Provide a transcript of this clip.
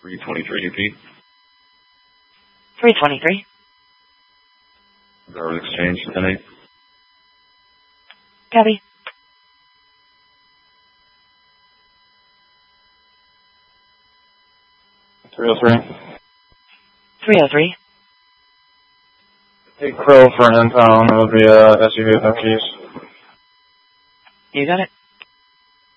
323, Pete. 323. Guard exchange, 10-8. Copy. 303. 303. Take Crow for an impound. It'll be SUV with no keys. You got it.